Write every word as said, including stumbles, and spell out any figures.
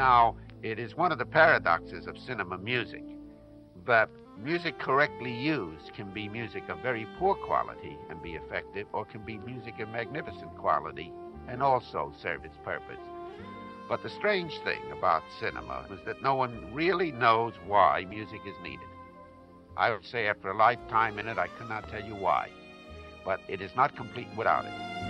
Now, it is one of the paradoxes of cinema music that music correctly used can be music of very poor quality and be effective, or can be music of magnificent quality and also serve its purpose. But the strange thing about cinema is that no one really knows why music is needed. I would say after a lifetime in it, I could not tell you why, but it is not complete without it.